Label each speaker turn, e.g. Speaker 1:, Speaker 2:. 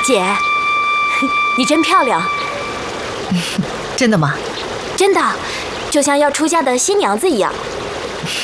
Speaker 1: 姐，你真漂亮。
Speaker 2: 真的吗？
Speaker 1: 真的，就像要出嫁的新娘子一样。